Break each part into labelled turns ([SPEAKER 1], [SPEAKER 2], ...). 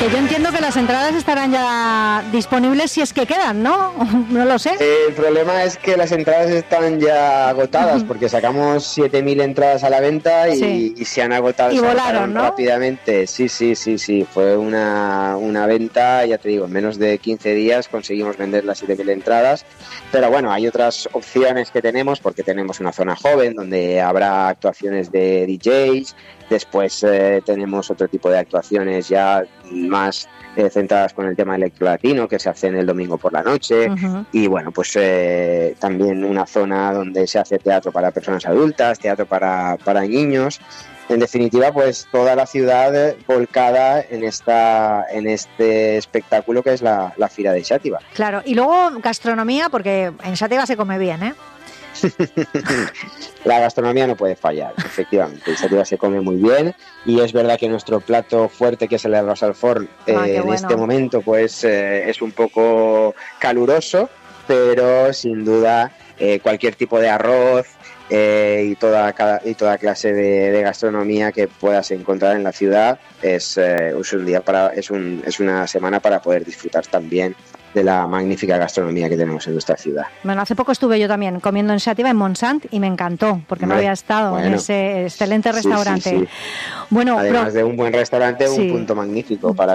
[SPEAKER 1] Que yo entiendo que las entradas estarán ya disponibles si es que quedan, ¿no? No lo sé.
[SPEAKER 2] El problema es que las entradas están ya agotadas porque sacamos 7.000 entradas a la venta y se han agotado.
[SPEAKER 1] Y volaron, ¿no?
[SPEAKER 2] Rápidamente. Sí. Fue una venta, ya te digo, en menos de 15 días conseguimos vender las 7.000 entradas. Pero bueno, hay otras opciones que tenemos porque tenemos una zona joven donde habrá actuaciones de DJs. Después tenemos otro tipo de actuaciones ya más centradas con el tema electrolatino que se hacen el domingo por la noche. Y bueno, pues también una zona donde se hace teatro para personas adultas, teatro para niños. En definitiva, pues toda la ciudad volcada en este espectáculo que es la Fira de Xàtiva.
[SPEAKER 1] Claro, y luego gastronomía, porque en Xàtiva se come bien, ¿eh?
[SPEAKER 2] La gastronomía no puede fallar, efectivamente. En Xàtiva se come muy bien y es verdad que nuestro plato fuerte, que es el arroz al forn, en este momento pues es un poco caluroso, pero sin duda cualquier tipo de arroz y toda clase de gastronomía que puedas encontrar en la ciudad es una semana para poder disfrutar también de la magnífica gastronomía que tenemos en nuestra ciudad.
[SPEAKER 1] Bueno, hace poco estuve yo también comiendo en Xàtiva, en Montsant, y me encantó, porque no había estado en ese excelente restaurante.
[SPEAKER 2] Sí.
[SPEAKER 1] Bueno,
[SPEAKER 2] además de un buen restaurante, un punto magnífico para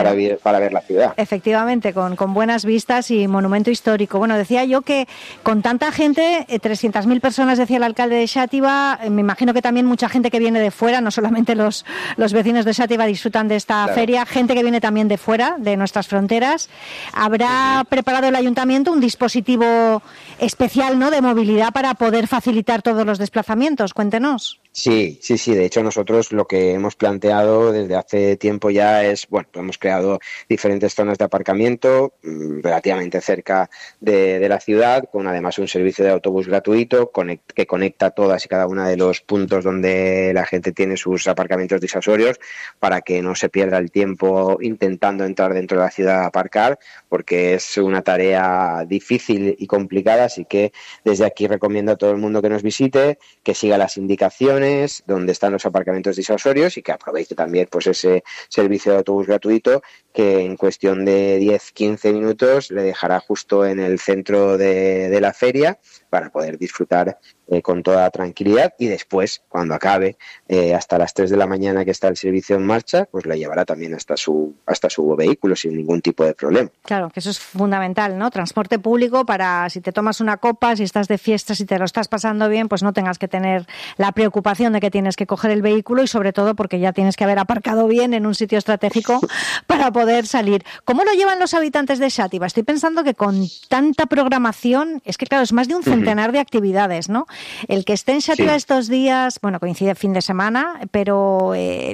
[SPEAKER 2] ver la ciudad.
[SPEAKER 1] Efectivamente, con buenas vistas y monumento histórico. Bueno, decía yo que con tanta gente, 300.000 personas, decía el alcalde de Xàtiva, me imagino que también mucha gente que viene de fuera, no solamente los vecinos de Xàtiva disfrutan de esta feria, gente que viene también de fuera, de nuestras fronteras. Habrá preparado el ayuntamiento un dispositivo especial, ¿no?, de movilidad para poder facilitar todos los desplazamientos. Cuéntenos.
[SPEAKER 2] Sí. De hecho, nosotros lo que hemos planteado desde hace tiempo ya es, hemos creado diferentes zonas de aparcamiento relativamente cerca de la ciudad, con además un servicio de autobús gratuito que conecta todas y cada una de los puntos donde la gente tiene sus aparcamientos disuasorios para que no se pierda el tiempo intentando entrar dentro de la ciudad a aparcar, porque es una tarea difícil y complicada, así que desde aquí recomiendo a todo el mundo que nos visite, que siga las indicaciones donde están los aparcamientos disuasorios y que aproveche también pues ese servicio de autobús gratuito que en cuestión de 10-15 minutos le dejará justo en el centro de la feria para poder disfrutar con toda tranquilidad, y después, cuando acabe, hasta las 3 de la mañana que está el servicio en marcha, pues la llevará también hasta su vehículo sin ningún tipo de problema.
[SPEAKER 1] Claro, que eso es fundamental, ¿no? Transporte público para si te tomas una copa, si estás de fiesta, si te lo estás pasando bien, pues no tengas que tener la preocupación de que tienes que coger el vehículo, y sobre todo porque ya tienes que haber aparcado bien en un sitio estratégico para poder salir. ¿Cómo lo llevan los habitantes de Xàtiva? Estoy pensando que con tanta programación, es que claro, es más de un centenar de actividades, ¿no? El que esté en Xàtiva estos días, coincide fin de semana, pero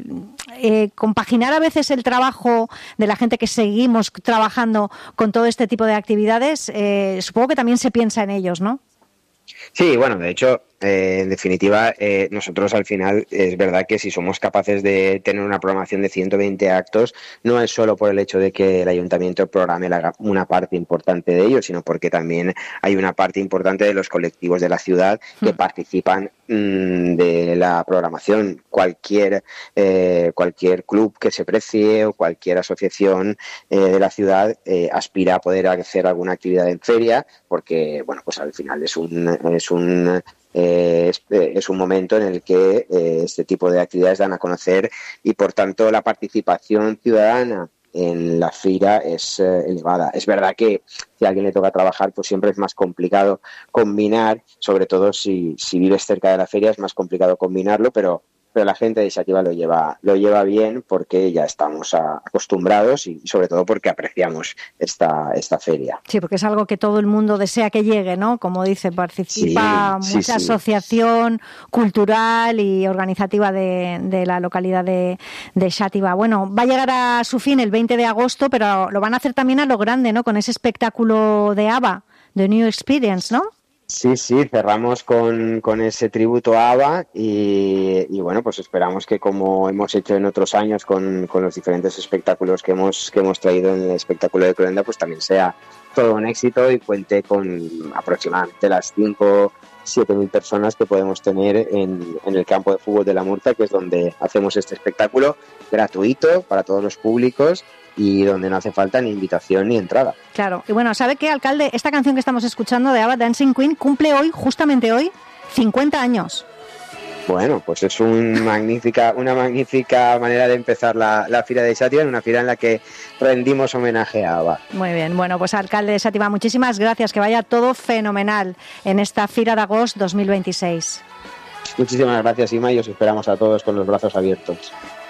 [SPEAKER 1] compaginar a veces el trabajo de la gente que seguimos trabajando con todo este tipo de actividades, supongo que también se piensa en ellos, ¿no?
[SPEAKER 2] Sí, de hecho, en definitiva, nosotros al final es verdad que si somos capaces de tener una programación de 120 actos, no es solo por el hecho de que el ayuntamiento programe una parte importante de ello, sino porque también hay una parte importante de los colectivos de la ciudad que participan de la programación. Cualquier club que se precie o cualquier asociación de la ciudad aspira a poder hacer alguna actividad en feria, porque pues al final es un momento en el que este tipo de actividades dan a conocer, y por tanto la participación ciudadana en la feria es elevada. Es verdad que si a alguien le toca trabajar, pues siempre es más complicado combinar, sobre todo si vives cerca de la feria es más complicado combinarlo, pero la gente de Xàtiva lo lleva bien porque ya estamos acostumbrados y sobre todo porque apreciamos esta feria.
[SPEAKER 1] Sí, porque es algo que todo el mundo desea que llegue, ¿no? Como dice, participa mucha asociación cultural y organizativa de la localidad de Xàtiva. Bueno, va a llegar a su fin el 20 de agosto, pero lo van a hacer también a lo grande, ¿no? Con ese espectáculo de ABBA, The New Experience, ¿no?
[SPEAKER 2] Sí, cerramos con ese tributo a ABBA y pues esperamos que, como hemos hecho en otros años con los diferentes espectáculos que hemos traído en el espectáculo de Cloenda, pues también sea todo un éxito y cuente con aproximadamente las 5-7.000 personas que podemos tener en el campo de fútbol de La Murta, que es donde hacemos este espectáculo gratuito para todos los públicos y donde no hace falta ni invitación ni entrada.
[SPEAKER 1] Claro, y bueno, ¿sabe qué, alcalde? Esta canción que estamos escuchando de ABBA, Dancing Queen, cumple hoy, justamente hoy, 50 años.
[SPEAKER 2] Bueno, pues es una magnífica manera de empezar la Fira de Xàtiva, en una fira en la que rendimos homenaje a ABBA.
[SPEAKER 1] Muy bien, bueno, pues alcalde de Xàtiva, muchísimas gracias, que vaya todo fenomenal en esta Fira de Agost 2026.
[SPEAKER 2] Muchísimas gracias, Ima, y os esperamos a todos con los brazos abiertos.